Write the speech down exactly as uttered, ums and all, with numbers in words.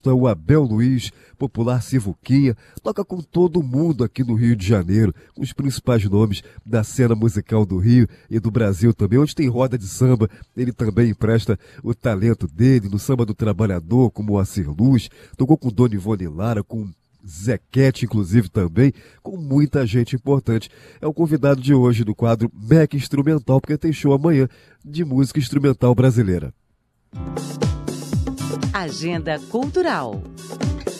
o Abel Luiz, popular Sivuquinha, toca com todo mundo aqui no Rio de Janeiro, com os principais nomes da cena musical do Rio e do Brasil também. Onde tem roda de samba, ele também empresta o talento dele, no samba do trabalhador, como o Acir Luz, tocou com Dona Ivone Lara, com Zequete, inclusive, também, com muita gente importante. É o convidado de hoje do quadro M E C Instrumental, porque tem show amanhã de música instrumental brasileira. Agenda Cultural.